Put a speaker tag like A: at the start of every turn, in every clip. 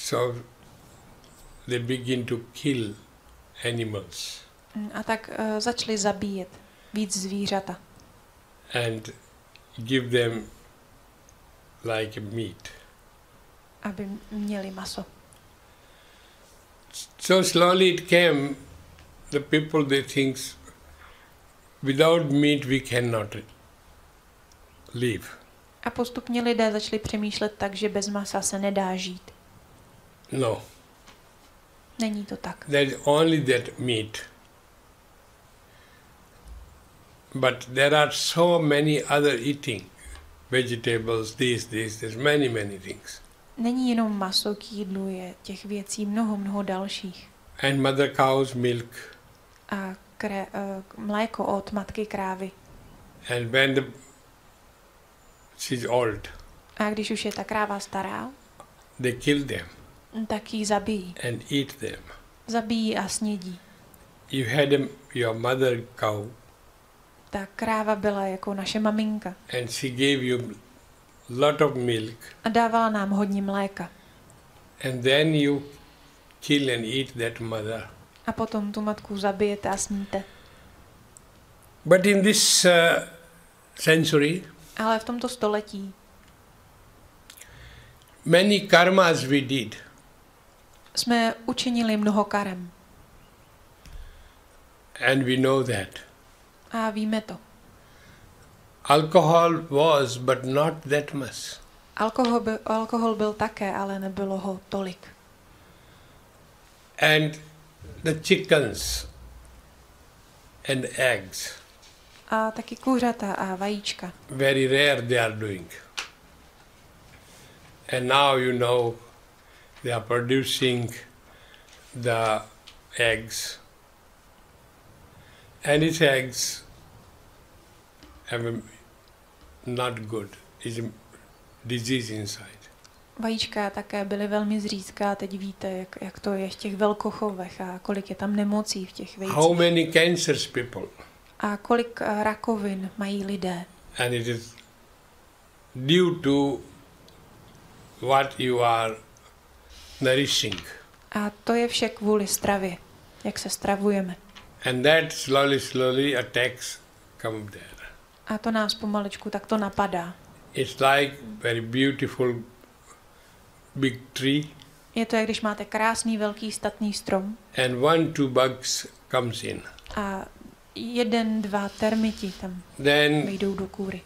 A: So they begin to kill animals.
B: A tak začali zabíjet víc zvířata.
A: And give them like meat.
B: Aby měli maso.
A: So slowly it came, the people they think without meat we cannot live.
B: A postupně lidé začali přemýšlet tak, že bez masa se nedá žít.
A: No.
B: Není to tak.
A: There is only that meat. But there are so many other eating. Vegetables, there's many things.
B: Není jenom maso k jídlu, je těch věcí mnoho dalších.
A: And mother cow's milk.
B: A mléko od matky krávy.
A: And when she's old.
B: A když už je ta kráva stará,
A: they kill them.
B: Tak ji zabijí.
A: And eat them.
B: Zabijí a snědí.
A: You had your mother cow.
B: Ta kráva byla jako naše maminka.
A: And she gave you lot of milk.
B: A dávala nám hodně mléka.
A: And then you kill and eat that mother.
B: A potom tu matku zabijete a sníte.
A: But in this century,
B: ale v tomto století
A: many karmas we did.
B: Jsme učinili mnoho karem.
A: And we know that.
B: A víme to.
A: Alcohol was, but not that much.
B: Alkohol byl také, ale nebylo ho tolik.
A: And the chickens and eggs.
B: A taky kuřata a vajíčka.
A: Very rare they are doing. And now you know they are producing the eggs. And its eggs have not good. It's a disease inside.
B: Vajíčka také byly velmi zřídká, teď víte, jak to je v těch velkochovech a kolik je tam nemocí v těch vejcích.
A: How many cancers people?
B: A kolik rakovin mají lidé.
A: And it is due to what you are nourishing.
B: A to je vše kvůli stravě, jak se stravujeme.
A: And that slowly attacks come there.
B: A to nás pomalečku takto napadá.
A: It's like very beautiful big tree.
B: Je to, jak když máte krásný velký statný strom.
A: And 1-2 bugs comes in.
B: A 1-2 termiti tam vyjdou do kůry.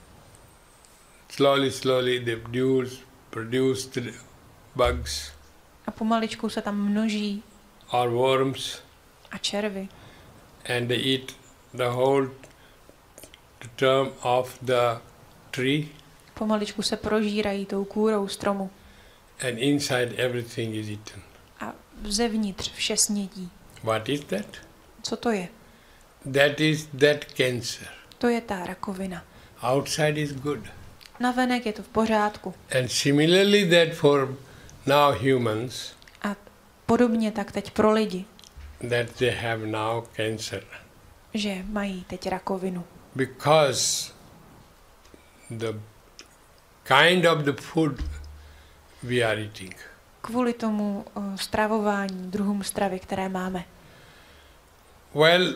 A: Slowly they produce the bugs.
B: A pomaličku se tam množí.
A: Or worms.
B: A červy.
A: And they eat the whole term of the tree.
B: Pomaličku se prožírají tou kůrou stromu.
A: And inside everything is eaten.
B: A zevnitř vše snědí.
A: What is that?
B: Co to je?
A: That is that cancer.
B: To je ta rakovina.
A: Outside is good.
B: Navenek je to v pořádku.
A: And similarly that for now humans.
B: A podobně tak teď pro lidi.
A: That they have now cancer.
B: Že mají teď rakovinu.
A: Because the kind of the food we are eating.
B: Kvůli tomu stravování, druhům stravy, které máme.
A: Well,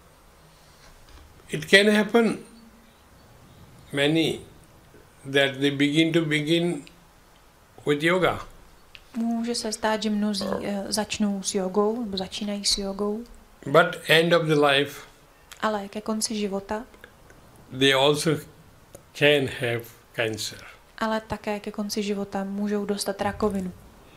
A: it can happen many that they begin with yoga.
B: Může se stát, že mnozí začnou s jogou, nebo začínají s jogou.
A: But end of the life,
B: ale ke konci života,
A: they also can have cancer.
B: Ale také ke konci života můžou dostat rakovinu.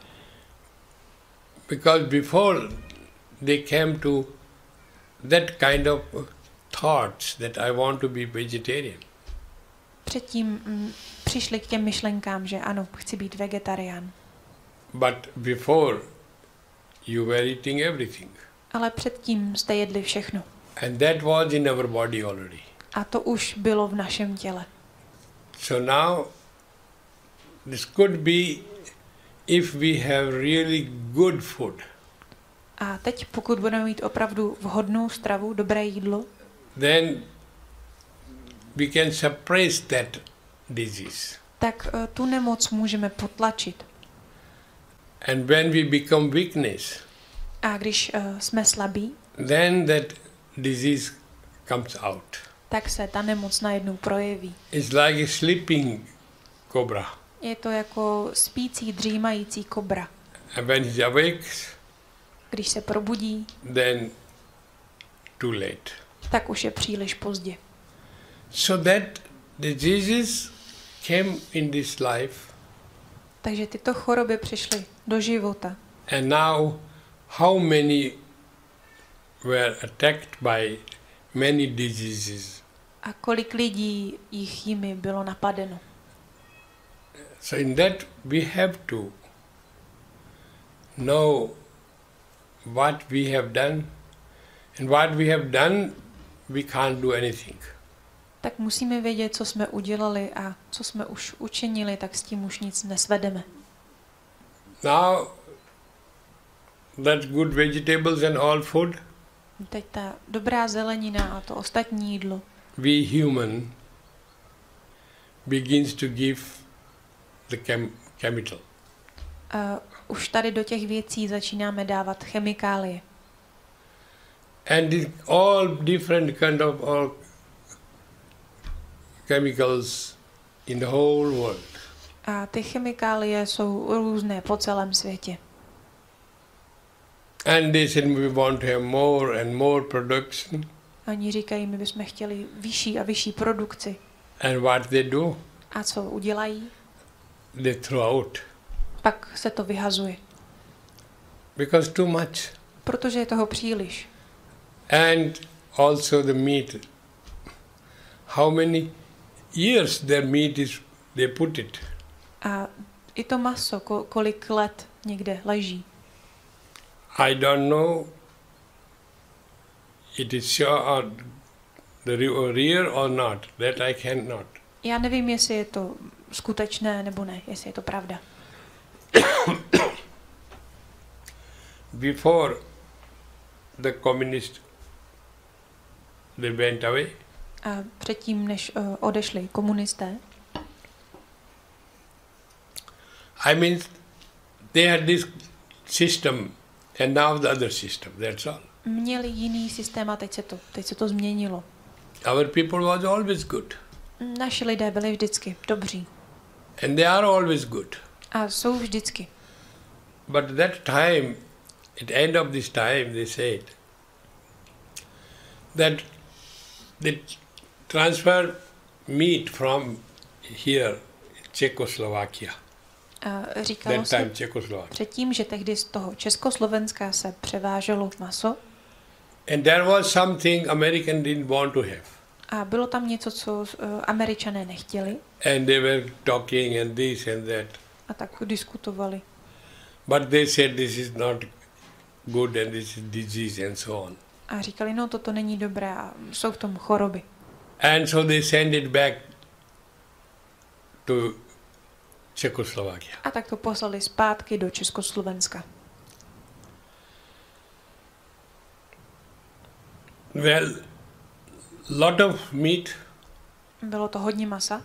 A: Because before they came to that kind of thoughts that I want to be vegetarian.
B: Předtím přišli k těm myšlenkám, že ano, chci být vegetarián.
A: But before you were eating everything.
B: Ale předtím jste jedli všechno.
A: And that was in our body already.
B: A to už bylo v našem těle.
A: So now this could be if we have really good food.
B: A teď, pokud budeme mít opravdu vhodnou stravu, dobré jídlo,
A: then we can suppress that disease.
B: Tak tu nemoc můžeme potlačit.
A: And when we become weakness,
B: A když jsme slabí,
A: then that disease comes out.
B: tak se ta nemoc najednou projeví.
A: It's like a sleeping cobra.
B: Je to jako spící, dřímající kobra.
A: And when he awakes,
B: Když se probudí,
A: then too late.
B: tak už je příliš pozdě.
A: So that diseases came in this life,
B: Takže tyto choroby přišly do života.
A: and now how many were attacked by many diseases.
B: A kolik lidí jimi bylo napadeno.
A: So in that we have to know what we have done, and what we have done we can't do anything.
B: Tak musíme vědět, co jsme udělali a co jsme už učinili, tak s tím už nic nesvedeme.
A: Now that good vegetables and all food,
B: Teď ta dobrá zelenina a to ostatní jídlo,
A: we human begins to give the chemical.
B: už tady do těch věcí začínáme dávat chemikálie.
A: And all different kind of all chemicals in the whole world.
B: A ty chemikálie jsou různé po celém světě.
A: And they said we want to have more and more production.
B: Oni říkají, my bychom chtěli vyšší a vyšší produkci.
A: And what they do?
B: A co udělají?
A: They throw out.
B: Pak se to vyhazuje.
A: Because too much.
B: Protože je toho příliš.
A: And also the meat. How many years their meat is, they put it.
B: A i to maso, kolik let někde leží.
A: I don't know it is sure or the real or not. That I cannot.
B: Já nevím, jestli je to skutečné nebo ne, jestli je to pravda.
A: Before the communists they went away,
B: A předtím, než odešli komunisté,
A: I mean they had this system and now the other system, that's all.
B: měli jiný systém a teď se to změnilo.
A: Our people was always good.
B: Naši lidé byli vždycky dobří.
A: And they are always good.
B: A jsou vždycky.
A: But at that time, at the end of this time, they said that they transfer meat from here, Czechoslovakia.
B: A říkalo
A: That
B: se
A: time Czechoslovakia.
B: předtím, že tehdy z toho Československa se převáželo maso
A: And there was something American didn't want to have.
B: a bylo tam něco, co Američané nechtěli
A: And they were talking and this and that.
B: a tak diskutovali.
A: But they said this is not good and this is disease and so on.
B: A říkali, no toto není dobré a jsou v tom choroby.
A: And so they sent it back to Czechoslovakia.
B: A tak to poslali zpátky do Československa.
A: Well, lot of meat.
B: Bylo to hodně masa.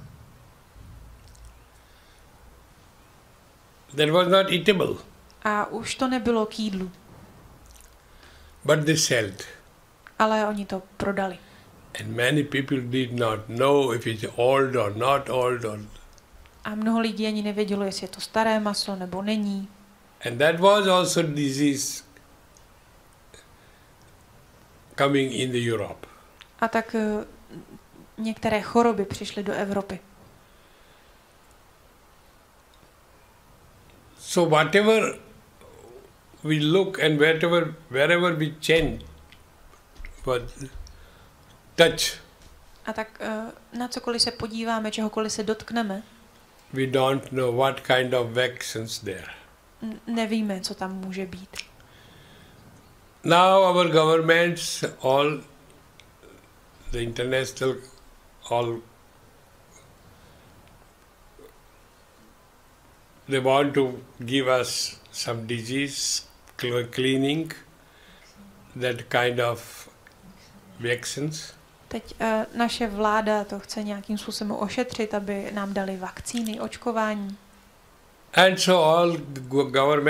A: That was not eatable,
B: A už to nebylo k jídlu,
A: but they sold.
B: ale oni to prodali.
A: And many people did not know if it's old or not old.
B: A mnoho lidí ani nevědělo, jestli je to staré maso nebo není.
A: And that was also disease coming in the Europe.
B: A tak některé choroby přišly do Evropy.
A: So whatever we look and wherever we change, but touch,
B: A tak na cokoliv se podíváme, čehokoliv se dotkneme,
A: we don't know what kind of vaccines there.
B: nevíme, co tam může být.
A: Now our governments, all the international, all they want to give us some disease cleaning, that kind of vaccines.
B: Teď naše vláda to chce nějakým způsobem ošetřit, aby nám dali vakcíny, očkování.
A: And so all government